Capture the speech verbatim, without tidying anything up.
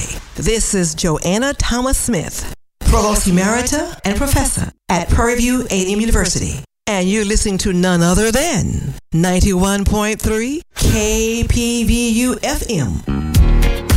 Hi, this is Joanna Thomas Smith, Provost Emerita and Professor at Prairie View A and M University. And you're listening to none other than ninety-one point three K P V U F M.